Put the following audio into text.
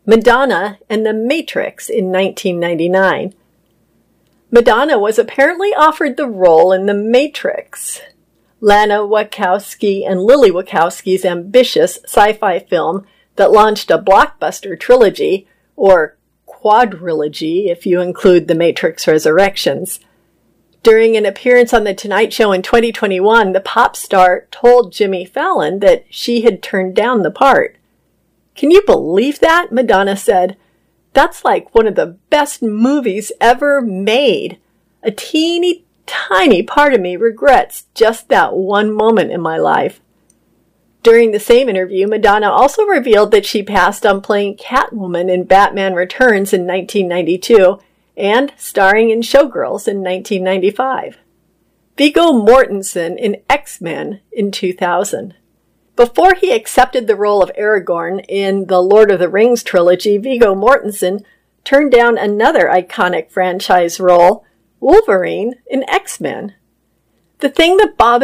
Madonna and The Matrix in 1999. Madonna was apparently offered the role in The Matrix, Lana Wachowski and Lily Wachowski's ambitious sci-fi film that launched a blockbuster trilogy, or quadrilogy if you include The Matrix Resurrections. During an appearance on The Tonight Show in 2021, the pop star told Jimmy Fallon that she had turned down the part. "Can you believe that?" Madonna said. "That's like one of the best movies ever made. A teeny tiny part of me regrets just that one moment in my life." During the same interview, Madonna also revealed that she passed on playing Catwoman in Batman Returns in 1992 and starring in Showgirls in 1995. Viggo Mortensen in X-Men in 2000. Before he accepted the role of Aragorn in the Lord of the Rings trilogy, Viggo Mortensen turned down another iconic franchise role, Wolverine in X-Men. The thing that bothers